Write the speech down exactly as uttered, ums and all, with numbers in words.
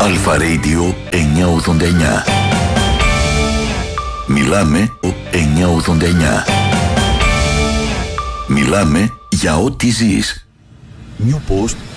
Αλφα Radio εννιακόσια ογδόντα εννιά. Μιλάμε εννιακόσια ογδόντα εννιά. Μιλάμε για ό,τι ζεις. New Post